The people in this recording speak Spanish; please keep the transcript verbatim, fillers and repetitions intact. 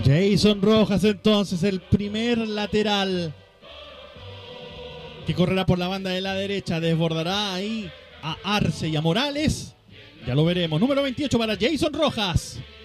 Jason Rojas entonces, el primer lateral que correrá por la banda de la derecha, desbordará ahí a Arce y a Morales. Ya lo veremos. Número veintiocho para Jason Rojas.